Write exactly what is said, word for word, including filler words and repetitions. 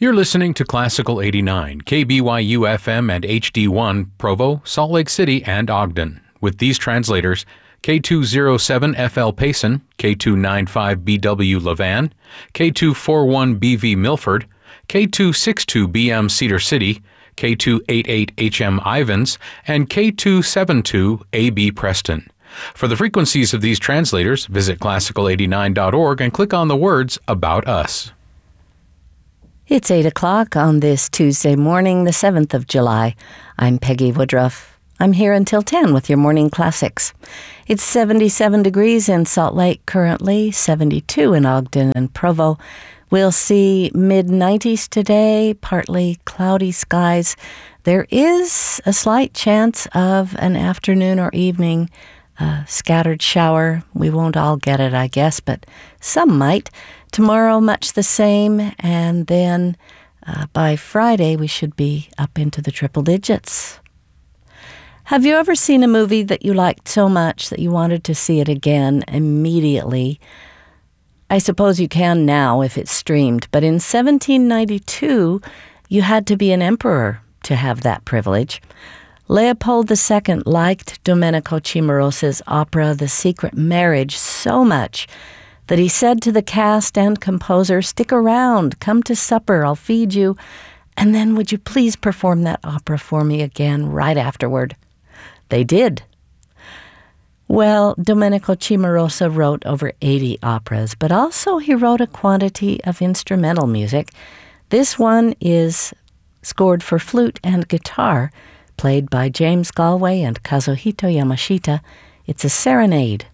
You're listening to Classical eighty-nine, K B Y U F M and H D one, Provo, Salt Lake City, and Ogden. With these translators, K two oh seven F L Payson, K two ninety-five B W Levan, K two forty-one B V Milford, K two sixty-two B M Cedar City, K two eighty-eight H M Ivins, and K two seventy-two A B Preston. For the frequencies of these translators, visit classical eighty-nine dot org and click on the words About Us. It's eight o'clock on this Tuesday morning, the seventh of July. I'm Peggy Woodruff. I'm here until ten with your morning classics. It's seventy-seven degrees in Salt Lake currently, seventy-two in Ogden and Provo. We'll see mid nineties today, partly cloudy skies. There is a slight chance of an afternoon or evening uh, scattered shower. We won't all get it, I guess, but some might. Tomorrow, much the same, and then uh, by Friday, we should be up into the triple digits. Have you ever seen a movie that you liked so much that you wanted to see it again immediately? I suppose you can now if it's streamed, but in seventeen ninety-two, you had to be an emperor to have that privilege. Leopold the Second liked Domenico Cimarosa's opera The Secret Marriage so much that he said to the cast and composer, "Stick around, come to supper, I'll feed you, and then would you please perform that opera for me again right afterward?" They did. Well, Domenico Cimarosa wrote over eighty operas, but also he wrote a quantity of instrumental music. This one is scored for flute and guitar, played by James Galway and Kazuhito Yamashita. It's a serenade.